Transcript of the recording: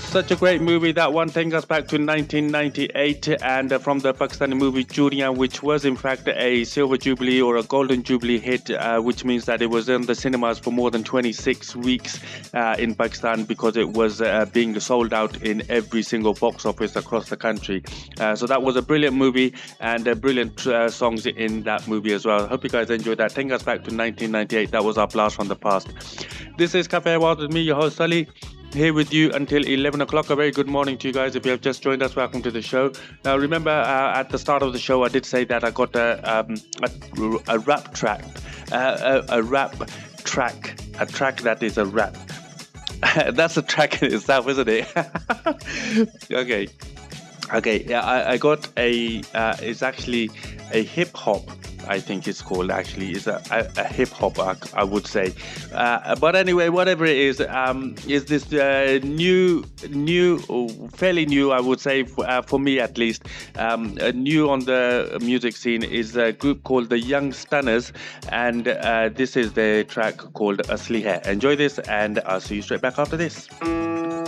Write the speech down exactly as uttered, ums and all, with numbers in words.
Such a great movie. That one takes us back to nineteen ninety-eight, and uh, from the Pakistani movie Junior, which was in fact a silver jubilee or a golden jubilee hit, uh, which means that it was in the cinemas for more than twenty-six weeks uh, in Pakistan, because it was uh, being sold out in every single box office across the country. Uh, so that was a brilliant movie, and uh, brilliant uh, songs in that movie as well. Hope you guys enjoyed that. Taking us back to nineteen ninety-eight. That was our blast from the past. This is Cafe World with me, your host Sully, here with you until eleven o'clock. A very good morning to you guys. If you have just joined us, welcome to the show. Now, remember uh, at the start of the show, I did say that I got a, um, a, a rap track, uh, a, a rap track, a track that is a rap. That's a track in itself, isn't it? okay. Okay, yeah, I, I got a, uh, it's actually a hip hop, I think it's called actually, is a, a, a hip hop, I, I would say. Uh, but anyway, whatever it is, um, is this uh, new, new, fairly new, I would say, for, uh, for me at least, um, uh, new on the music scene is a group called the Young Stunners, and uh, this is their track called Asli Hai. Enjoy this, and I'll see you straight back after this.